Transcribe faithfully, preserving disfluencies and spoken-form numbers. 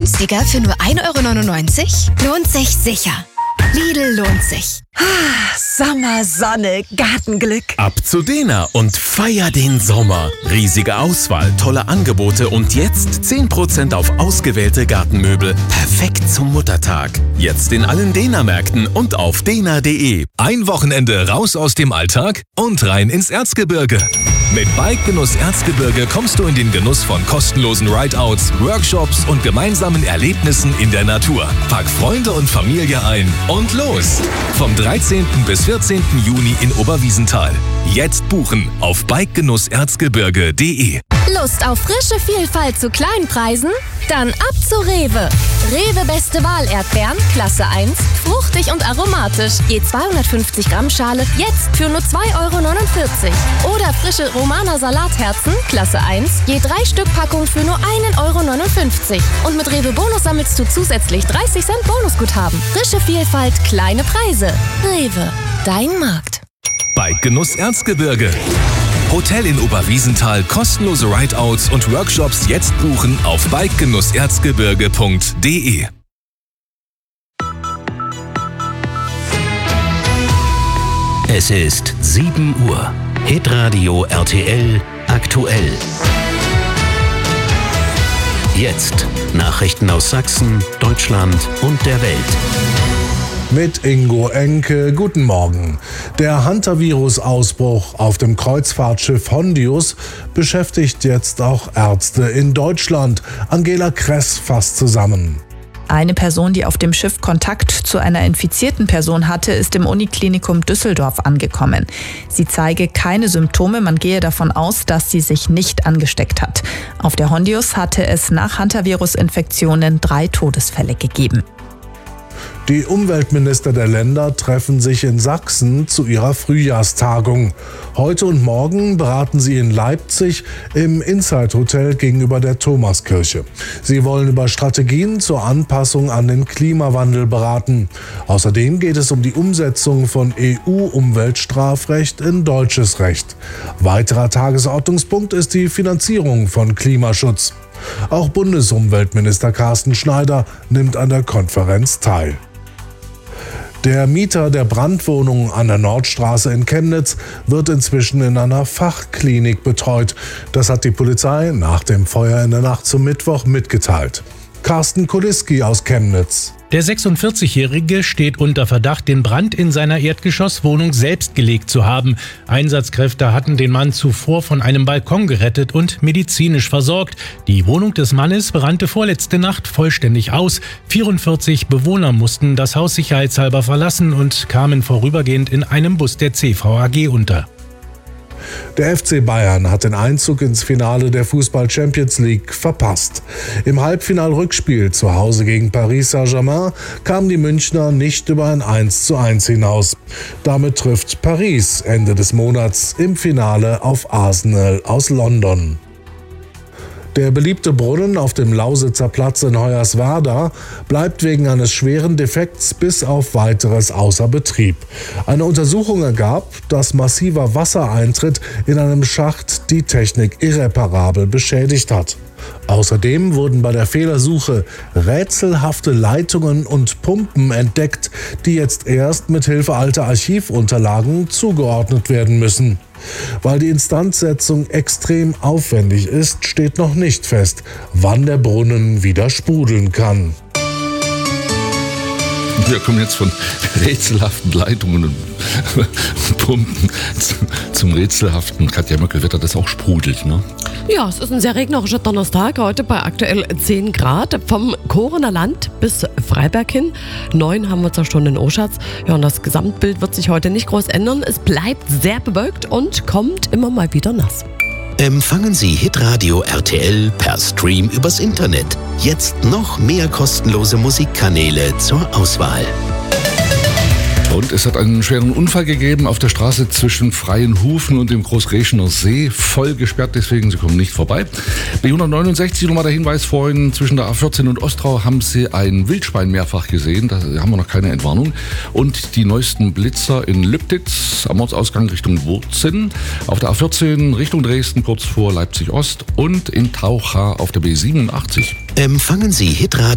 günstiger für nur ein Euro neunundneunzig? Lohnt sich sicher. Lidl lohnt sich. Sommer, Sonne, Gartenglück. Ab zu Dena und feier den Sommer. Riesige Auswahl, tolle Angebote und jetzt zehn Prozent auf ausgewählte Gartenmöbel. Perfekt zum Muttertag. Jetzt in allen Dena-Märkten und auf dena punkt de. Ein Wochenende raus aus dem Alltag und rein ins Erzgebirge. Mit Bike-Genuss Erzgebirge kommst du in den Genuss von kostenlosen Rideouts, Workshops und gemeinsamen Erlebnissen in der Natur. Pack Freunde und Familie ein und los! Vom dreizehnten bis vierzehnten Juni in Oberwiesenthal. Jetzt buchen auf bikegenuss erzgebirge punkt de. Lust auf frische Vielfalt zu kleinen Preisen? Dann ab zu Rewe. Rewe Beste Wahl Erdbeeren, Klasse eins, fruchtig und aromatisch. Je zweihundertfünfzig Gramm Schale, jetzt für nur zwei Euro neunundvierzig. Oder frische Romaner Salatherzen, Klasse eins, je drei Stück Packung für nur ein Euro neunundfünfzig. Und mit Rewe Bonus sammelst du zusätzlich dreißig Cent Bonusguthaben. Frische Vielfalt, kleine Preise. Rewe, dein Markt. Bike-Genuss Erzgebirge. Hotel in Oberwiesenthal, kostenlose Rideouts und Workshops jetzt buchen auf bikegenuss erzgebirge punkt de. Es ist sieben Uhr. Hitradio R T L aktuell. Jetzt Nachrichten aus Sachsen, Deutschland und der Welt. Mit Ingo Enke, guten Morgen. Der Hantavirus-Ausbruch auf dem Kreuzfahrtschiff Hondius beschäftigt jetzt auch Ärzte in Deutschland. Angela Kress fasst zusammen. Eine Person, die auf dem Schiff Kontakt zu einer infizierten Person hatte, ist im Uniklinikum Düsseldorf angekommen. Sie zeige keine Symptome, man gehe davon aus, dass sie sich nicht angesteckt hat. Auf der Hondius hatte es nach Hantavirus-Infektionen drei Todesfälle gegeben. Die Umweltminister der Länder treffen sich in Sachsen zu ihrer Frühjahrstagung. Heute und morgen beraten sie in Leipzig im Inside Hotel gegenüber der Thomaskirche. Sie wollen über Strategien zur Anpassung an den Klimawandel beraten. Außerdem geht es um die Umsetzung von E U-Umweltstrafrecht in deutsches Recht. Weiterer Tagesordnungspunkt ist die Finanzierung von Klimaschutz. Auch Bundesumweltminister Carsten Schneider nimmt an der Konferenz teil. Der Mieter der Brandwohnung an der Nordstraße in Chemnitz wird inzwischen in einer Fachklinik betreut. Das hat die Polizei nach dem Feuer in der Nacht zum Mittwoch mitgeteilt. Carsten Kuliski aus Chemnitz. Der sechsundvierzigjährige steht unter Verdacht, den Brand in seiner Erdgeschosswohnung selbst gelegt zu haben. Einsatzkräfte hatten den Mann zuvor von einem Balkon gerettet und medizinisch versorgt. Die Wohnung des Mannes brannte vorletzte Nacht vollständig aus. vierundvierzig Bewohner mussten das Haus sicherheitshalber verlassen und kamen vorübergehend in einem Bus der C V A G unter. Der F C Bayern hat den Einzug ins Finale der Fußball-Champions League verpasst. Im Halbfinal-Rückspiel zu Hause gegen Paris Saint-Germain kamen die Münchner nicht über ein eins zu eins hinaus. Damit trifft Paris Ende des Monats im Finale auf Arsenal aus London. Der beliebte Brunnen auf dem Lausitzer Platz in Hoyerswerda bleibt wegen eines schweren Defekts bis auf Weiteres außer Betrieb. Eine Untersuchung ergab, dass massiver Wassereintritt in einem Schacht die Technik irreparabel beschädigt hat. Außerdem wurden bei der Fehlersuche rätselhafte Leitungen und Pumpen entdeckt, die jetzt erst mit Hilfe alter Archivunterlagen zugeordnet werden müssen. Weil die Instandsetzung extrem aufwendig ist, steht noch nicht fest, wann der Brunnen wieder sprudeln kann. Wir kommen jetzt von rätselhaften Leitungen und Pumpen zum rätselhaften Katja Möckel-Wetter, das auch sprudelt, ne? Ja, es ist ein sehr regnerischer Donnerstag, heute bei aktuell zehn Grad. Vom Korener Land bis Freiberg hin. neun haben wir zwar schon in Oschatz. Ja, und das Gesamtbild wird sich heute nicht groß ändern. Es bleibt sehr bewölkt und kommt immer mal wieder nass. Empfangen Sie Hitradio R T L per Stream übers Internet. Jetzt noch mehr kostenlose Musikkanäle zur Auswahl. Und es hat einen schweren Unfall gegeben auf der Straße zwischen Freienhufen und dem Großreschener See. Voll gesperrt, deswegen, Sie kommen nicht vorbei. B hundertneunundsechzig, nochmal der Hinweis vorhin, zwischen der A vierzehn und Ostrau haben Sie ein Wildschwein mehrfach gesehen. Da haben wir noch keine Entwarnung. Und die neuesten Blitzer in Lübditz am Ortsausgang Richtung Wurzen. Auf der A vierzehn Richtung Dresden kurz vor Leipzig Ost und in Taucha auf der B siebenundachtzig. Empfangen Sie Hitradio